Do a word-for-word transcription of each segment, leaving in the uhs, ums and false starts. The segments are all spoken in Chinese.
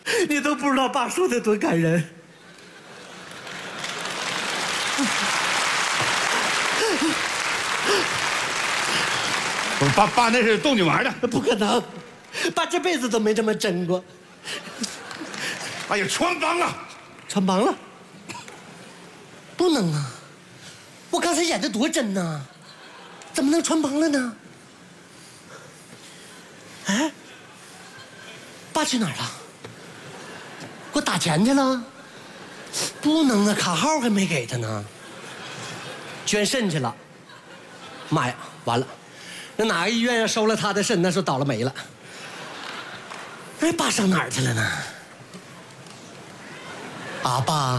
你都不知道爸说的多感人。 爸爸那是逗你玩的， 不可能，爸这辈子都没这么真过。 哎呀，穿帮了， 穿帮了，不能啊！我刚才演的多真呐，怎么能穿帮了呢？哎，爸去哪儿了？给我打钱去了？不能啊，卡号还没给他呢。捐肾去了。妈呀，完了！那哪个医院要收了他的肾，那时候倒了霉了。哎，爸上哪儿去了呢？啊，爸。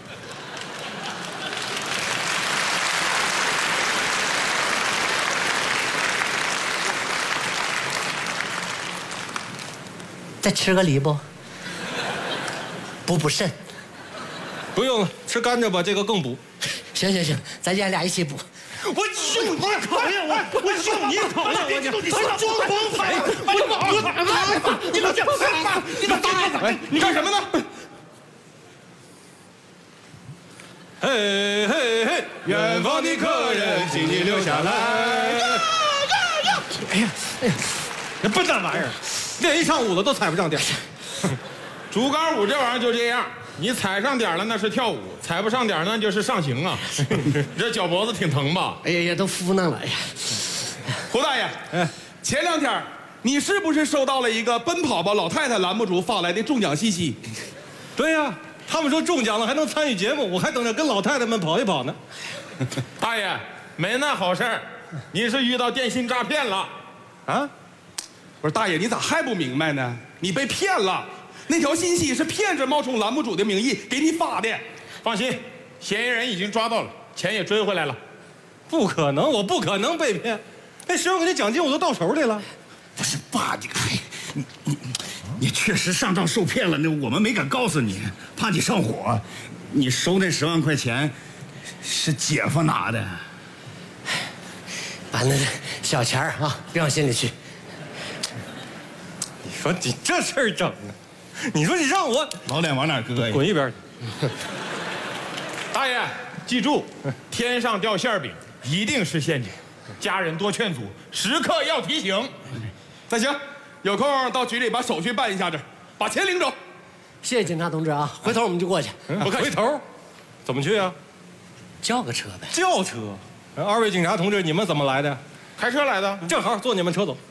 再吃个梨不？补补肾。 不用了，吃甘蔗吧，这个更补。 行行行，咱爷俩一起补。 我就你讨厌我，我就你讨厌我，你装光彩！ 我你老这，你老大哎，你干什么呢？嘿嘿嘿，远方的客人，请你留下来。哎呀哎呀，这笨蛋玩意儿，练一上午了都踩不上点。 竹竿舞这玩意儿就这样，你踩上点了那是跳舞，踩不上点那就是上刑啊。这脚脖子挺疼吧？ 哎呀呀，都敷弄了。哎呀， 胡大爷，哎，前两天你是不是收到了一个奔跑吧老太太栏目组发来的中奖信息？ 对呀、啊，他们说中奖了还能参与节目，我还等着跟老太太们跑一跑呢。 大爷，没那好事儿，你是遇到电信诈骗了。 啊？不是大爷，你咋还不明白呢？你被骗了。那条信息是骗着冒充栏目组的名义给你发的。 放心，嫌疑人已经抓到了，钱也追回来了。 不可能，我不可能被骗。那十万块钱奖金我都到手里了。 不是爸，你看，你你你确实上当受骗了，那我们没敢告诉你，怕你上火。你收那十万块钱是姐夫拿的。 完了，小钱儿啊，别往心里去。 你说你这事儿整的。你说你让我老脸往哪搁呀？ 滚一边！ 大爷，记住，天上掉馅饼一定是陷阱，家人多劝阻，时刻要提醒。 再行，有空到局里把手续办一下子，把钱领走。 谢谢警察同志啊，回头我们就过去。 不回头，怎么去啊？ 叫个车呗。 轿车。二位警察同志，你们怎么来的？ 开车来的， 正好坐你们车走。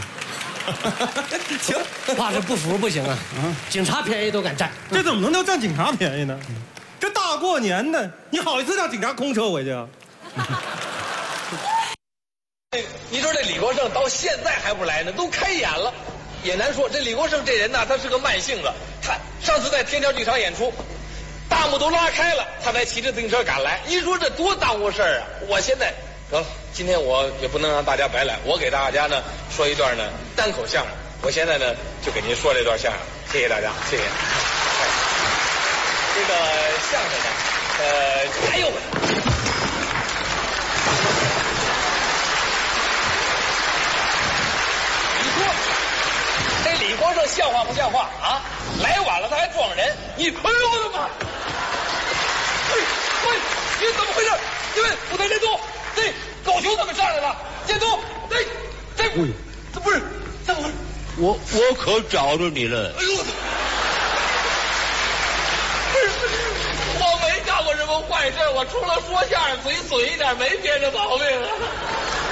行，爸这不服不行啊！警察便宜都敢占， 这怎么能叫占警察便宜呢？这大过年的，你好意思让警察空车回去啊？ 你说这李国盛到现在还不来呢，都开演了，也难说。这李国盛这人呢，他是个慢性子。他上次在天桥剧场演出，大幕都拉开了，他才骑着自行车赶来。你说这多耽误事儿啊！我现在。得了，今天我也不能让大家白来，我给大家呢说一段呢单口相声。我现在呢就给您说这段相声，谢谢大家，谢谢。这个相声呢，呃，哎呦，你说这李国盛像话不像话啊？来晚了他还撞人，你哎呦我的妈！喂喂，你怎么回事？你们舞台监督。对，狗熊怎么上来了？监督，对，对，这不是怎么回事？ 我我可找着你了。 哎呦，不是，我没干过什么坏事，我除了说相声嘴损一点，没别的毛病啊。